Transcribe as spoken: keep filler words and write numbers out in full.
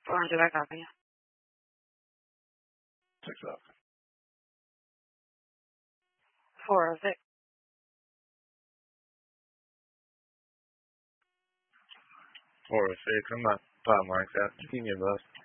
four hundred, I copy you. Six up. four oh six. four oh six, I'm not five marks out. Just give me a buzz.